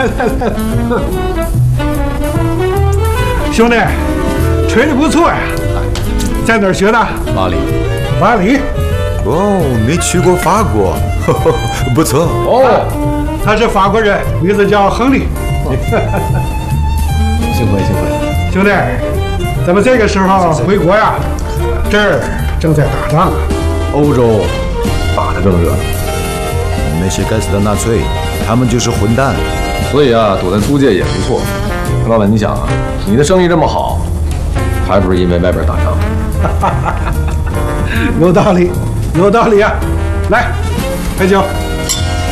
兄弟，吹的不错呀，在哪儿学的？ 巴黎。 巴黎。 哦，你去过法国，不错。 哦，他是法国人，名字叫亨利。 幸会幸会。 兄弟，咱们这个时候回国呀，这儿正在打仗啊。 欧洲打得正热， 那些该死的纳粹，他们就是混蛋。 所以啊，躲在租界也不错。老板，你想啊，你的生意这么好，还不是因为外边打仗？ 有道理，有道理啊！来，喝酒。